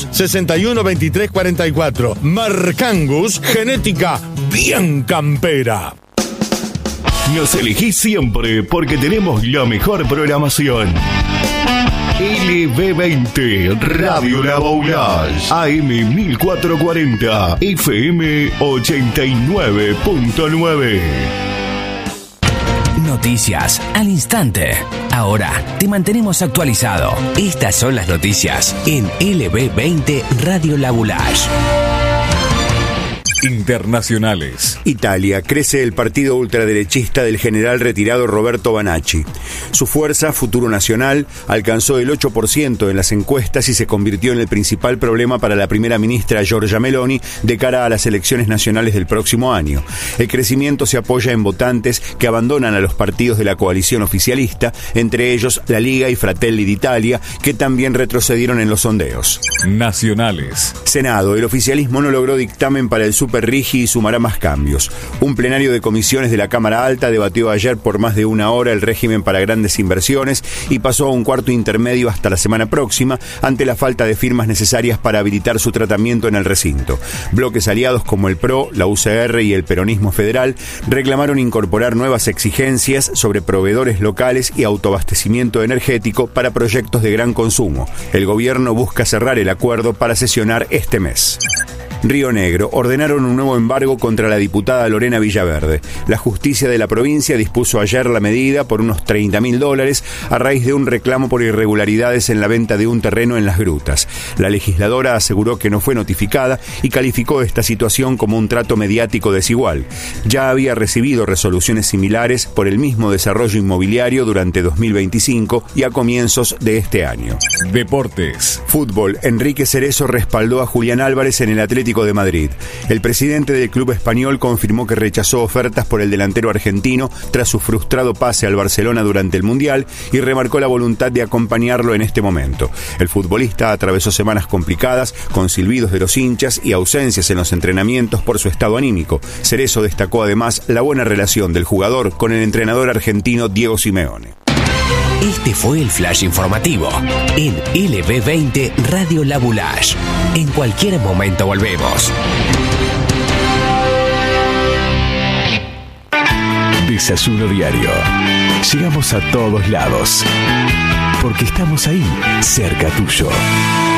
61 23 44. Marcangus, genética bien campera. Nos elegís siempre porque tenemos la mejor programación. LB20, Radio La Boulage, AM 1440, FM 89.9. Noticias al instante. Ahora te mantenemos actualizado. Estas son las noticias en LB20 Radio La Boulage. Internacionales. Italia, crece el partido ultraderechista del general retirado Roberto Banacci. Su fuerza, Futuro Nacional, alcanzó el 8% en las encuestas y se convirtió en el principal problema para la primera ministra Giorgia Meloni de cara a las elecciones nacionales del próximo año. El crecimiento se apoya en votantes que abandonan a los partidos de la coalición oficialista, entre ellos la Liga y Fratelli d'Italia, que también retrocedieron en los sondeos. Nacionales. Senado, el oficialismo no logró dictamen para el Superrigi y sumará más cambios. Un plenario de comisiones de la Cámara Alta debatió ayer por más de una hora el régimen para grandes inversiones y pasó a un cuarto intermedio hasta la semana próxima ante la falta de firmas necesarias para habilitar su tratamiento en el recinto. Bloques aliados como el PRO, la UCR y el Peronismo Federal reclamaron incorporar nuevas exigencias sobre proveedores locales y autoabastecimiento energético para proyectos de gran consumo. El gobierno busca cerrar el acuerdo para sesionar este mes. Río Negro, ordenaron un nuevo embargo contra la diputada Lorena Villaverde. La justicia de la provincia dispuso ayer la medida por unos $30.000 a raíz de un reclamo por irregularidades en la venta de un terreno en Las Grutas. La legisladora aseguró que no fue notificada y calificó esta situación como un trato mediático desigual. Ya había recibido resoluciones similares por el mismo desarrollo inmobiliario durante 2025 y a comienzos de este año. Deportes. Fútbol, Enrique Cerezo respaldó a Julián Álvarez en el Atlético de Madrid. El presidente del club español confirmó que rechazó ofertas por el delantero argentino tras su frustrado pase al Barcelona durante el Mundial y remarcó la voluntad de acompañarlo en este momento. El futbolista atravesó semanas complicadas con silbidos de los hinchas y ausencias en los entrenamientos por su estado anímico. Cerezo destacó además la buena relación del jugador con el entrenador argentino Diego Simeone. Este fue el flash informativo en LB20 Radio La Boulage. En cualquier momento volvemos. Desayuno diario. Llegamos a todos lados. Porque estamos ahí, cerca tuyo.